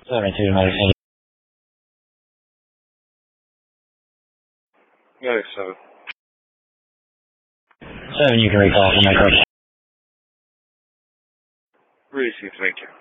72 medicine. Yeah, 7. 7, you can recall from my coach. Received, thank you.